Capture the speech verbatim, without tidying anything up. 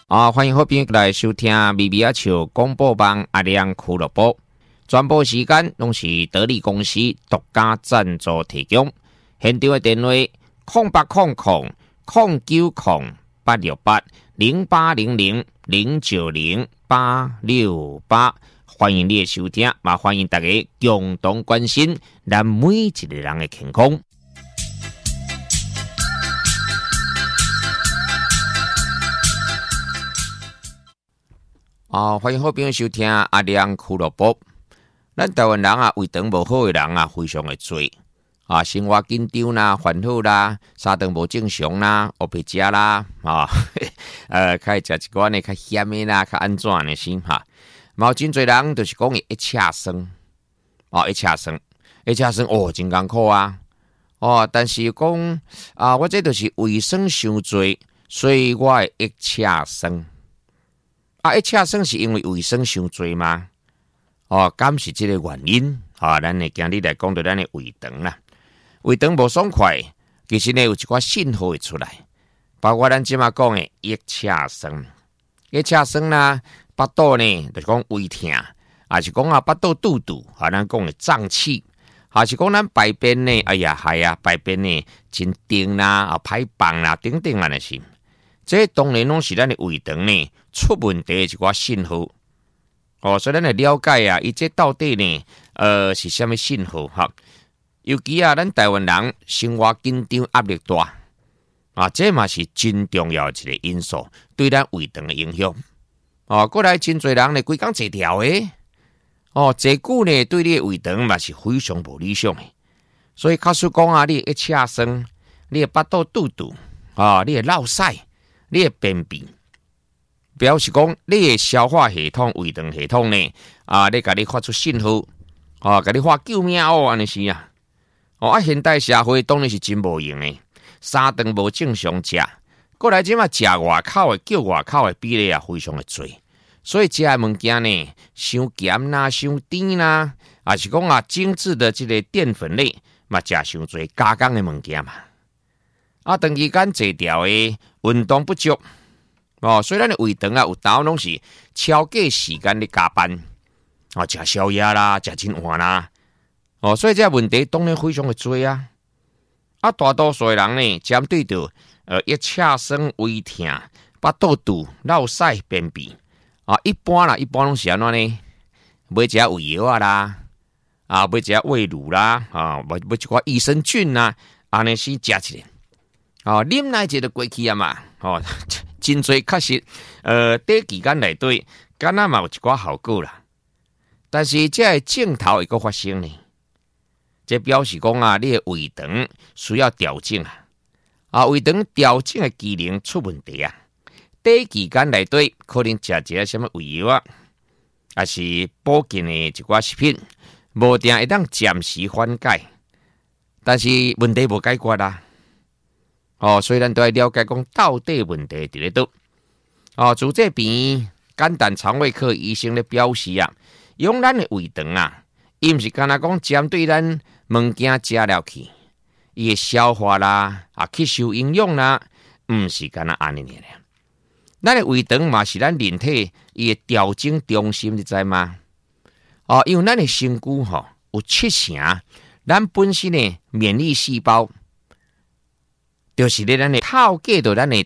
啊，欢迎好朋友来收听咪咪啊笑广播网阿亮俱乐部，全部时间拢是得力公司独家赞助提供。现场的电话：空八空空空九空八六八零八零零零九零八六八。欢迎你的收听，嘛欢迎大家共同关心咱每一个人的健康。啊、哦，欢迎好朋友收听阿亮俱乐部。咱台湾人啊，胃肠无好的人啊，非常的多啊，生活紧张啦、烦恼啦、三顿无正常啦、黑白食啦，啊，呃，开始食一寡呢较咸的啦、较安怎呢先哈。嘛有真侪人就是讲伊一车生，哦，一车生，一车生哦，真艰苦啊，哦，但是讲啊，我这就是卫生伤侪，所以我会一车生。啊，一车生是因为卫生伤侪吗？哦，敢是这个原因？啊，咱会今日来讲到咱的胃肠啦，胃肠无爽快，其实呢有一寡信号会出来，包括咱即马讲的一车生，一车生啦，腹肚呢就是讲胃痛，还是讲啊腹肚肚肚，啊咱讲的胀气，还是讲咱排便呢，哎呀系啊，排便呢真硬啦，啊排放啦，等等啊那是。这当然拢是咱的胃肠呢出问题的一寡信号，哦，所以咱来了解啊，伊这到底呢，呃，是什么信号哈？尤其啊，咱台湾人生活紧张、压力大，啊，这嘛是真重要的一个因素，对咱胃肠的影响。哦，过来真侪人呢，规工坐条诶，哦，坐久呢，对你的胃肠嘛是非常无理想的。所以，假使讲啊，你一车生，你的腹肚肚肚，啊，你的落屎。你的便秘，表示讲你的消化系统、胃肠系统呢，啊，你甲你发出信号，啊，甲你发救命哦，安尼是啊，哦啊，现代社会当然是真无用的，三顿无正常食，过来即马食外口的、叫外口的比例啊，非常的多，所以食的物件呢，伤咸啦、伤甜啦，啊是讲啊精致的这个淀粉类，嘛食伤多加工的物件嘛。啊，长期间坐调的运动不足哦，所以咱的胃肠啊，有当拢是超过时间的加班哦，食宵夜啦，食真晚啦哦，所以这问题当然非常的多啊。啊，大多数的人呢，针对着呃一车生、胃痛、腹肚肚、落屎、便秘啊，一般啦，一般拢是安怎呢？买食胃药啊啦，啊，买食胃乳啦，啊，买买一寡益生菌啦，安尼先食一个。哦，啉奶节就过去啊嘛，哦，真侪确实，呃，短期间内底，敢若嘛有一寡效果啦。但是这个镜头会个发生呢，这表示讲啊，你的胃肠需要调整啊，啊，胃肠调整的机能出问题啊。短期间内底可能食一个什么胃药啊，还是保健的一寡食品，无定会当暂时缓解，但是问题无解决啦。哦，虽然都要了解讲到底问题伫咧倒。哦，自这边简单肠胃科医生咧表示啊，用咱的胃肠啊，伊毋是干那讲针对咱物件食了去，伊的消化啦，啊吸收营养啦，毋是干那安尼咧。咱的胃肠嘛是咱人体伊的调整中心，你知吗？哦，因为咱的身躯吼有七成，咱本身的免疫细胞。就是咧，咱的透过到咱的